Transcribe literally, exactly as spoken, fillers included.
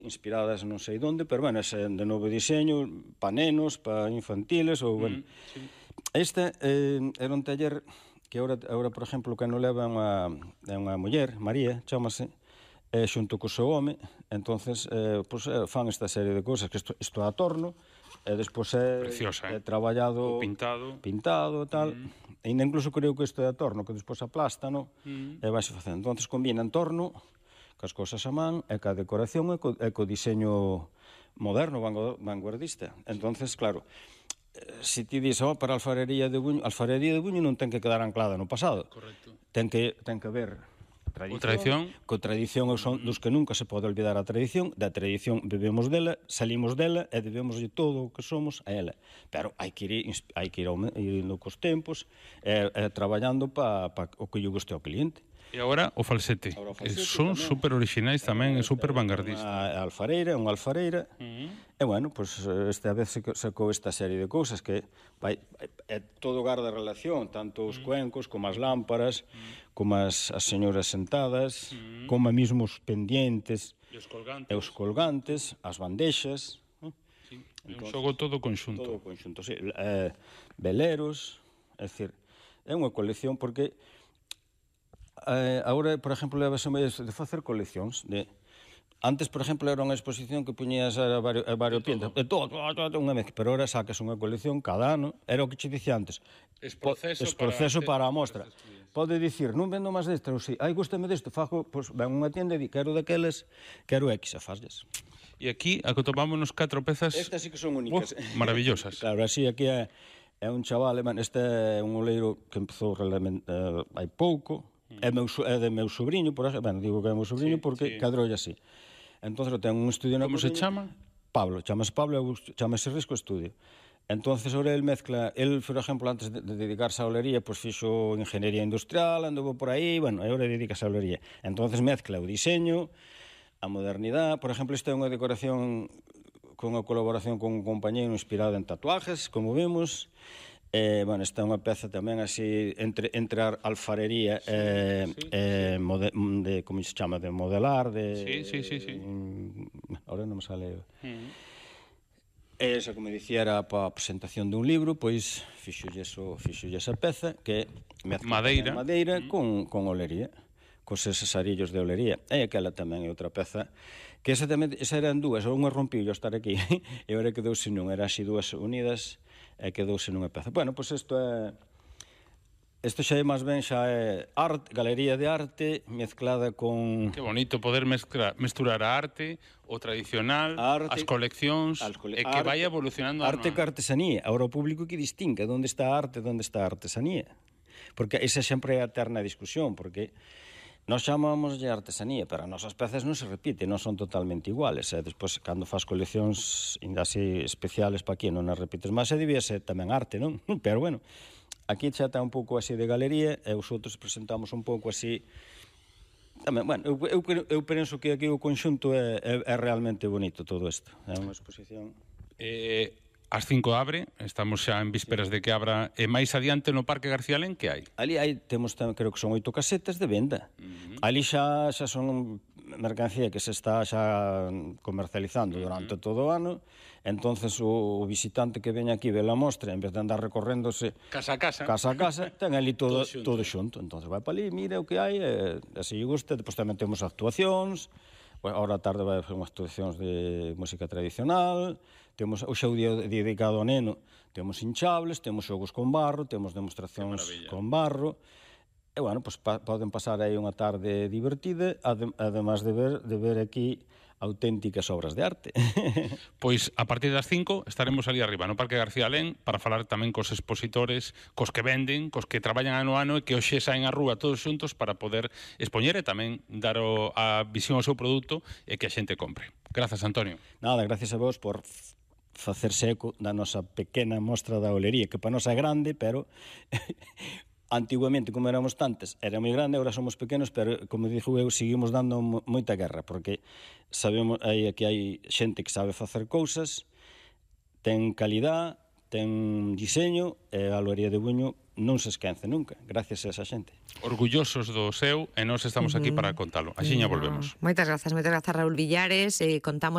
inspiradas non sei onde, pero, bueno, ese de novo diseño, para nenos, para infantiles, ou, bueno. Mm, sí. Este eh, era un taller que agora, agora por exemplo, que non leva unha, unha muller, María, chamase, eh, xunto co seu home, entonces eh, pues, eh, fan esta serie de cousas, que isto, isto é a torno, e despois é, preciosa, é eh? traballado, o pintado, pintado, tal, mm. e ainda incluso creo que isto é a torno, que despois aplástano, mm. e vai se facendo. Entonces combinan torno, cas cousas a man, e ca decoración e co, e co diseño moderno, vanguardista. Entonces, claro, se ti dis, oh, para a alfarería de Buño, a alfarería de Buño non ten que quedar anclada no pasado. Correcto. Ten que, ten que haber tradición. tradición. Co tradición son dos que nunca se pode olvidar a tradición, da tradición bebemos dela, salimos dela e debemos de todo o que somos a ela. Pero hai que ir, hai que ir, ir no cos tempos, e, e traballando para pa o que lle guste ao cliente. E agora o falsete, agora o falsete son super originais tamén e super vanguardistas. A alfareira, unha alfareira, uh-huh. e, bueno, pues, esta vez sacou esta serie de cousas que vai, é todo garda relación, tanto os uh-huh. cuencos, como as lámparas, uh-huh. como as, as señoras sentadas, uh-huh. como mesmo os pendientes, e os colgantes, e os colgantes, as bandexas. Uh. Sí. É un xogo todo conxunto. Todo conxunto, sí. Eh, veleros, é dicir, é unha colección porque... Eh, agora, por exemplo, levase de facer coleccións de... Antes, por exemplo, era unha exposición que puñías a varios, a varios pintas, de todo, todo, unha vez, pero ahora sacas unha colección cada ano, era o que che dicía antes. Es proceso, es proceso para, para a mostra. Pode dicir, non vendo máis desta, ou si, ai, gustame desto, fago, pois, ven unha tienda e di, quero daqueles, quero X, a fasles. E aquí, acotomámonos catro pezas... Estas sí que son únicas. Oh, maravillosas. Claro, así aquí é, é un chaval, este é un oleiro que empezou realmente uh, hai pouco, é, meu, é de meu sobrinho, por exemplo, bueno, digo que é meu sobrinho sí, porque sí. cadrolle así. Entonces, ten un estudio na Como se chama? Pablo, chamase Pablo, chamase Risco Estudio. Entonces, ahora el mezcla, el, por exemplo, antes de, de dedicarse á olería, pois pues, fixo ingeniería industrial, anduvo por aí, bueno, e ahora dedicase á olería. Entonces, mezcla o diseño, a modernidade, por exemplo, isto é unha decoración con unha colaboración con un compañeiro inspirado en tatuajes, como vimos. Eh, bueno, esta é unha peza tamén así entre, entre a alfarería sí, e sí, eh, sí. Mode, de, como se chama, de modelar de, sí, sí, sí, sí. Ahora non me sale uh-huh. Esa, como dicía, era para a presentación dun libro, pois fixolle esa peza que madeira, madeira uh-huh. con, con olería, cos eses arillos de olería. E aquela tamén é outra peza que esa tamén, esa eran dúas, unha rompiu yo estar aquí e agora quedouse non, era así dúas unidas e quedouse nunha peza. Bueno, pois isto é... Isto xa é máis ben, xa é arte, galería de arte mezclada con... Que bonito poder mezclar, mesturar a arte, o tradicional, a arte, as coleccións, as cole... e que vai evolucionando... Arte que artesanía. Agora o público que distingue onde está a arte e onde está a artesanía. Porque esa sempre é a eterna discusión, porque... Nós chamamos de artesanía, pero as nosas pezas non se repiten, non son totalmente iguales. E despois, cando faz coleccións ainda así especiales para aquí, non as repites máis, e debía ser tamén arte, non? Pero, bueno, aquí xa está un pouco así de galería, e os outros presentamos un pouco así... Tamén, bueno, eu, eu, eu penso que aquí o conxunto é, é, é realmente bonito todo isto. É unha exposición... Eh... As cinco abre, estamos xa en vísperas de que abra, e máis adiante no Parque García Len, que hai? Ali hai, temos, creo que son oito casetas de venda. Uh-huh. Ali xa, xa son mercancía que se está xa comercializando uh-huh. durante todo o ano, entonces o, o visitante que veña aquí ve a mostra, en vez de andar recorréndose casa a casa, casa, a casa ten ali todo, todo, xunto. todo xunto. Entonces vai para ali, mira o que hai, e, así lle gusta. Depois tamén temos actuacións. Bueno, ahora a tarde vai hacer unhas actuacións de música tradicional, temos o xou día dedicado ao neno, temos hinchables, temos xogos con barro, temos demostracións con barro, e, bueno, pues, pa, poden pasar aí unha tarde divertida, adem, además de ver, de ver aquí auténticas obras de arte. Pois a partir das cinco estaremos ali arriba no Parque García Len para falar tamén cos expositores, cos que venden, cos que traballan ano a ano e que hoxe saen á rúa todos xuntos para poder expoñer e tamén dar o, a visión ao seu produto e que a xente compre. Grazas, Antonio. Nada, gracias a vos por facerse eco da nosa pequena mostra da olería, que para nós é grande, pero... Antiguamente, como éramos tantas, era moi grande, agora somos pequenos, pero, como dixo eu, seguimos dando moita guerra, porque sabemos aí que hai xente que sabe facer cousas, ten calidad, ten diseño, e a olería de Buño non se esquece nunca, gracias a esa xente. Orgullosos do seu, e nós estamos aquí uh-huh. para contalo. Axiña volvemos. Moitas grazas, moitas grazas, Raúl Villares. Eh, contamos